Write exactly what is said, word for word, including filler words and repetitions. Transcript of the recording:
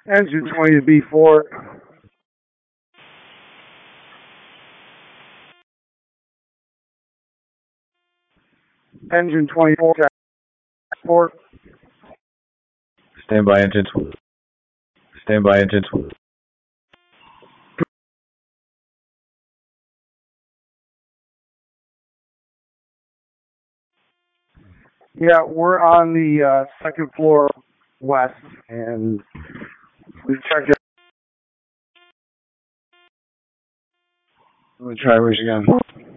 Engine twenty to B four. Engine twenty-four. Four. Stand by engine. Tw- stand by engine. Tw- Yeah, we're on the uh, second floor west, and we've checked it. Let me try this again.